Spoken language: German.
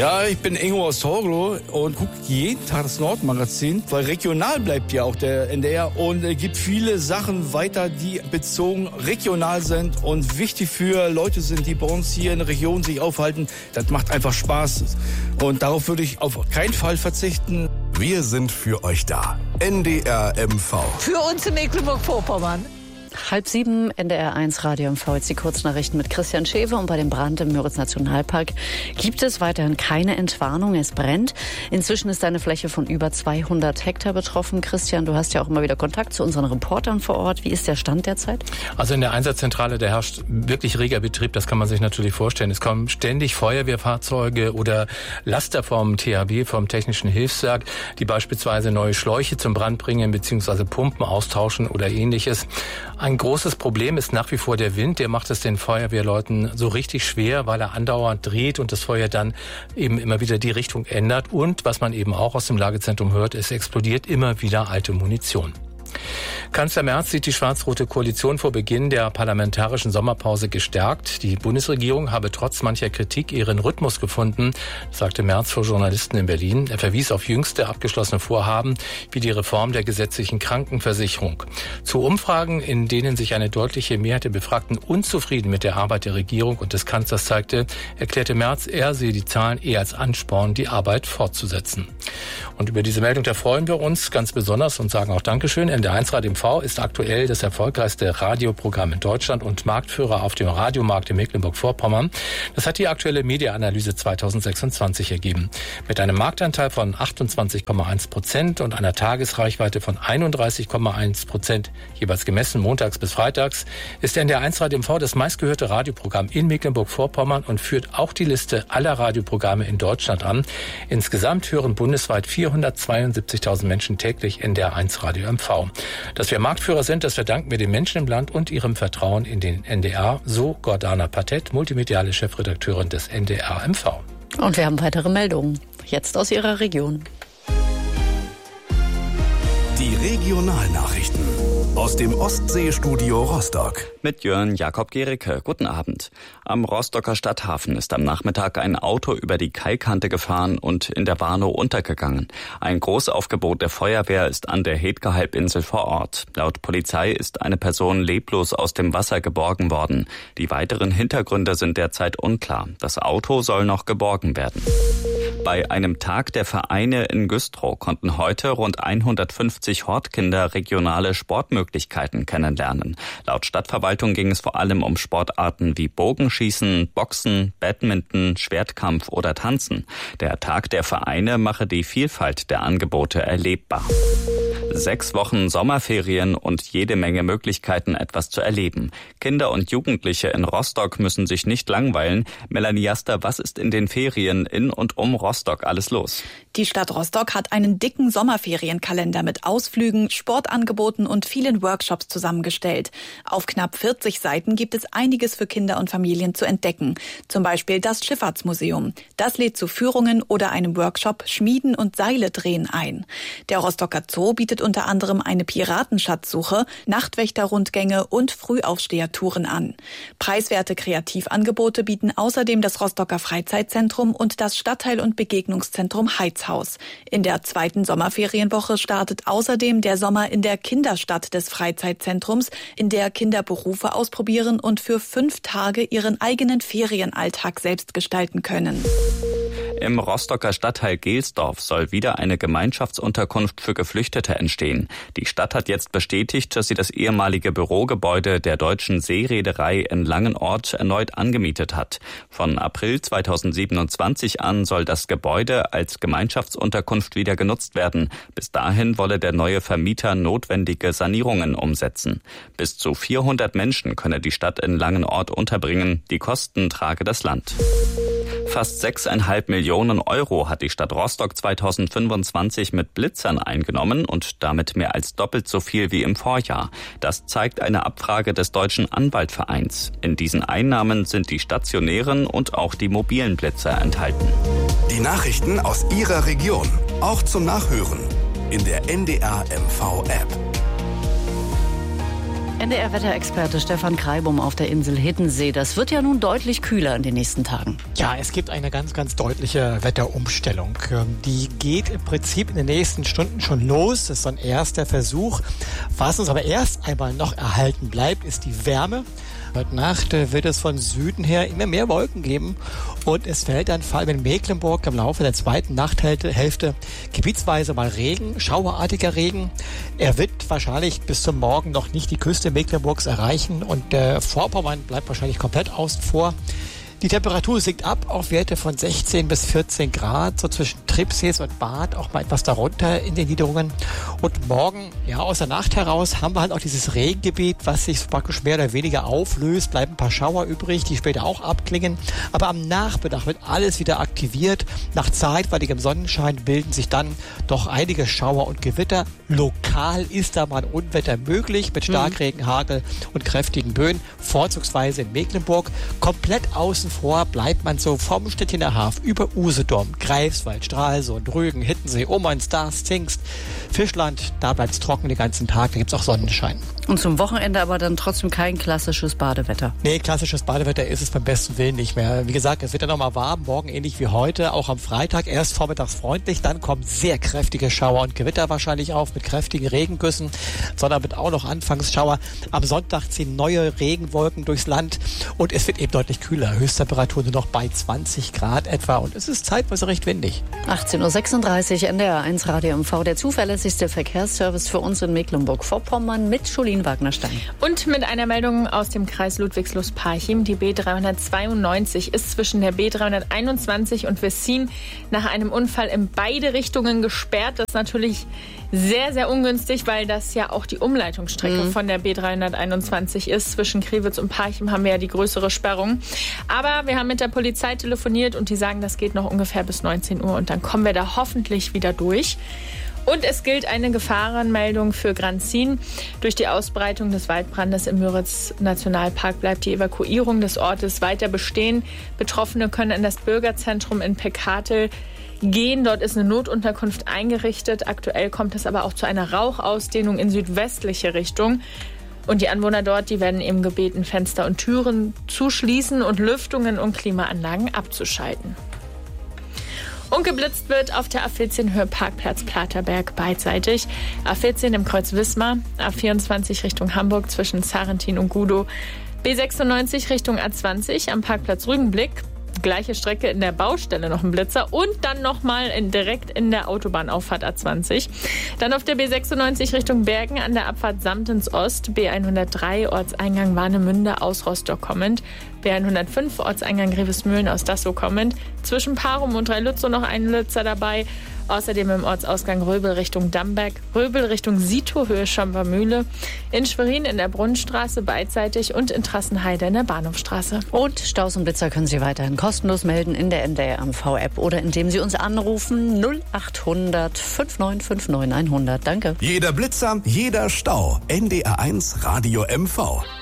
Ja, ich bin Ingo aus Torgelow und gucke jeden Tag das Nordmagazin, weil regional bleibt ja auch der NDR und gibt viele Sachen weiter, die bezogen regional sind und wichtig für Leute sind, die bei uns hier in der Region sich aufhalten. Das macht einfach Spaß und darauf würde ich auf keinen Fall verzichten. Wir sind für euch da. NDR MV. Für uns in Mecklenburg-Vorpommern. 6:30, NDR 1 Radio MV, jetzt die Kurznachrichten mit Christian Schäfer. Und bei dem Brand im Müritz-Nationalpark gibt es weiterhin keine Entwarnung. Es brennt. Inzwischen ist eine Fläche von über 200 Hektar betroffen. Christian, du hast ja auch immer wieder Kontakt zu unseren Reportern vor Ort. Wie ist der Stand derzeit? Also in der Einsatzzentrale, da herrscht wirklich reger Betrieb. Das kann man sich natürlich vorstellen. Es kommen ständig Feuerwehrfahrzeuge oder Laster vom THW, vom Technischen Hilfswerk, die beispielsweise neue Schläuche zum Brand bringen bzw. Pumpen austauschen oder ähnliches. Ein großes Problem ist nach wie vor der Wind. Der macht es den Feuerwehrleuten so richtig schwer, weil er andauernd dreht und das Feuer dann eben immer wieder die Richtung ändert. Und was man eben auch aus dem Lagezentrum hört, es explodiert immer wieder alte Munition. Kanzler Merz sieht die schwarz-rote Koalition vor Beginn der parlamentarischen Sommerpause gestärkt. Die Bundesregierung habe trotz mancher Kritik ihren Rhythmus gefunden, sagte Merz vor Journalisten in Berlin. Er verwies auf jüngste abgeschlossene Vorhaben wie die Reform der gesetzlichen Krankenversicherung. Zu Umfragen, in denen sich eine deutliche Mehrheit der Befragten unzufrieden mit der Arbeit der Regierung und des Kanzlers zeigte, erklärte Merz, er sehe die Zahlen eher als Ansporn, die Arbeit fortzusetzen. Und über diese Meldung, da freuen wir uns ganz besonders und sagen auch Dankeschön. NDR 1 Radio MV ist aktuell das erfolgreichste Radioprogramm in Deutschland und Marktführer auf dem Radiomarkt in Mecklenburg-Vorpommern. Das hat die aktuelle Media-Analyse 2026 ergeben. Mit einem Marktanteil von 28,1% und einer Tagesreichweite von 31,1%, jeweils gemessen montags bis freitags, ist NDR 1 Radio MV das meistgehörte Radioprogramm in Mecklenburg-Vorpommern und führt auch die Liste aller Radioprogramme in Deutschland an. Insgesamt hören bundesweit 472.000 Menschen täglich NDR 1 Radio MV. Dass wir Marktführer sind, das verdanken wir den Menschen im Land und ihrem Vertrauen in den NDR, so Gordana Patet, multimediale Chefredakteurin des NDR MV. Und wir haben weitere Meldungen, jetzt aus Ihrer Region. Die Regionalnachrichten aus dem Ostseestudio Rostock. Mit Jörn Jakob Gericke. Guten Abend. Am Rostocker Stadthafen ist am Nachmittag ein Auto über die Kaikante gefahren und in der Warnow untergegangen. Ein Großaufgebot der Feuerwehr ist an der Hetke-Halbinsel vor Ort. Laut Polizei ist eine Person leblos aus dem Wasser geborgen worden. Die weiteren Hintergründe sind derzeit unklar. Das Auto soll noch geborgen werden. Bei einem Tag der Vereine in Güstrow konnten heute rund 150 Hortkinder regionale Sportmöglichkeiten kennenlernen. Laut Stadtverwaltung ging es vor allem um Sportarten wie Bogenschießen, Boxen, Badminton, Schwertkampf oder Tanzen. Der Tag der Vereine mache die Vielfalt der Angebote erlebbar. 6 Wochen Sommerferien und jede Menge Möglichkeiten, etwas zu erleben. Kinder und Jugendliche in Rostock müssen sich nicht langweilen. Melanie Jaster, was ist in den Ferien in und um Rostock alles los? Die Stadt Rostock hat einen dicken Sommerferienkalender mit Ausflügen, Sportangeboten und vielen Workshops zusammengestellt. Auf knapp 40 Seiten gibt es einiges für Kinder und Familien zu entdecken. Zum Beispiel das Schifffahrtsmuseum. Das lädt zu Führungen oder einem Workshop Schmieden und Seile drehen ein. Der Rostocker Zoo bietet unter anderem eine Piratenschatzsuche, Nachtwächterrundgänge und Frühaufstehertouren an. Preiswerte Kreativangebote bieten außerdem das Rostocker Freizeitzentrum und das Stadtteil- und Begegnungszentrum Heizhaus. In der 2. Sommerferienwoche startet außerdem der Sommer in der Kinderstadt des Freizeitzentrums, in der Kinder Berufe ausprobieren und für 5 Tage ihren eigenen Ferienalltag selbst gestalten können. Im Rostocker Stadtteil Gelsdorf soll wieder eine Gemeinschaftsunterkunft für Geflüchtete entstehen. Die Stadt hat jetzt bestätigt, dass sie das ehemalige Bürogebäude der Deutschen Seereederei in Langenort erneut angemietet hat. Von April 2027 an soll das Gebäude als Gemeinschaftsunterkunft wieder genutzt werden. Bis dahin wolle der neue Vermieter notwendige Sanierungen umsetzen. Bis zu 400 Menschen könne die Stadt in Langenort unterbringen. Die Kosten trage das Land. Fast 6,5 Millionen Euro hat die Stadt Rostock 2025 mit Blitzern eingenommen und damit mehr als doppelt so viel wie im Vorjahr. Das zeigt eine Abfrage des Deutschen Anwaltvereins. In diesen Einnahmen sind die stationären und auch die mobilen Blitzer enthalten. Die Nachrichten aus Ihrer Region, auch zum Nachhören in der NDR MV App. NDR-Wetterexperte Stefan Kreibum auf der Insel Hiddensee. Das wird ja nun deutlich kühler in den nächsten Tagen. Ja, es gibt eine ganz, ganz deutliche Wetterumstellung. Die geht im Prinzip in den nächsten Stunden schon los. Das ist so ein erster Versuch. Was uns aber erst einmal noch erhalten bleibt, ist die Wärme. Heute Nacht wird es von Süden her immer mehr Wolken geben und es fällt dann vor allem in Mecklenburg im Laufe der zweiten Nachthälfte gebietsweise mal Regen, schauerartiger Regen. Er wird wahrscheinlich bis zum Morgen noch nicht die Küste Mecklenburgs erreichen und der Vorpommern bleibt wahrscheinlich komplett außen vor. Die Temperatur sinkt ab auf Werte von 16 bis 14 Grad, so zwischen Tribsees und Bad, auch mal etwas darunter in den Niederungen. Und morgen, ja, aus der Nacht heraus haben wir halt auch dieses Regengebiet, was sich praktisch mehr oder weniger auflöst, bleiben ein paar Schauer übrig, die später auch abklingen. Aber am Nachmittag wird alles wieder aktiviert. Nach zeitweiligem Sonnenschein bilden sich dann doch einige Schauer und Gewitter. Lokal ist da mal ein Unwetter möglich mit Starkregen, Hagel und kräftigen Böen, vorzugsweise in Mecklenburg. Komplett außen vor bleibt man so vom Stettiner Hafen über Usedom, Greifswald, Stralsund, Rügen, Hiddensee, Ommern, Stars, Zingst, Fischland. Da bleibt es trocken den ganzen Tag, da gibt es auch Sonnenschein. Und zum Wochenende aber dann trotzdem kein klassisches Badewetter. Nee, klassisches Badewetter ist es beim besten Willen nicht mehr. Wie gesagt, es wird dann nochmal warm, morgen ähnlich wie heute, auch am Freitag. Erst vormittags freundlich, dann kommen sehr kräftige Schauer und Gewitter wahrscheinlich auf mit kräftigen Regengüssen. Sonntag wird auch noch Anfangsschauer. Am Sonntag ziehen neue Regenwolken durchs Land und es wird eben deutlich kühler. Höchsttemperatur nur noch bei 20 Grad etwa und es ist zeitweise recht windig. 18.36 Uhr, NDR1 Radio MV, der zuverlässigste Verkehrsservice für uns in Mecklenburg-Vorpommern mit Julien Wagnerstein. Und mit einer Meldung aus dem Kreis Ludwigslust-Parchim. Die B392 ist zwischen der B321 und Wessin nach einem Unfall in beide Richtungen gesperrt. Das ist natürlich sehr, sehr ungünstig, weil das ja auch die Umleitungsstrecke von der B321 ist. Zwischen Crivitz und Parchim haben wir ja die größere Sperrung. Aber wir haben mit der Polizei telefoniert und die sagen, das geht noch ungefähr bis 19 Uhr und dann kommen wir da hoffentlich wieder durch. Und es gilt eine Gefahrenmeldung für Granzin. Durch die Ausbreitung des Waldbrandes im Müritz-Nationalpark bleibt die Evakuierung des Ortes weiter bestehen. Betroffene können in das Bürgerzentrum in Pekatel gehen. Dort ist eine Notunterkunft eingerichtet. Aktuell kommt es aber auch zu einer Rauchausdehnung in südwestliche Richtung. Und die Anwohner dort, die werden eben gebeten, Fenster und Türen zu schließen und Lüftungen und Klimaanlagen abzuschalten. Und geblitzt wird auf der A14 Höhe Parkplatz Platerberg beidseitig. A14 im Kreuz Wismar, A24 Richtung Hamburg zwischen Zarentin und Gudow, B96 Richtung A20 am Parkplatz Rügenblick. Gleiche Strecke in der Baustelle noch ein Blitzer und dann nochmal direkt in der Autobahnauffahrt A20. Dann auf der B96 Richtung Bergen an der Abfahrt Samtens Ost, B103 Ortseingang Warnemünde aus Rostock kommend, B105 Ortseingang Grevesmühlen aus Dassow kommend, zwischen Parum und Dreilützow noch ein Blitzer dabei. Außerdem im Ortsausgang Röbel Richtung Damberg, Röbel Richtung Sito Höhe Schombermühle, in Schwerin in der Brunnenstraße beidseitig und in Trassenheide in der Bahnhofstraße. Und Staus und Blitzer können Sie weiterhin kostenlos melden in der NDR-MV-App oder indem Sie uns anrufen 0800 5959 100. Danke. Jeder Blitzer, jeder Stau. NDR1 Radio MV.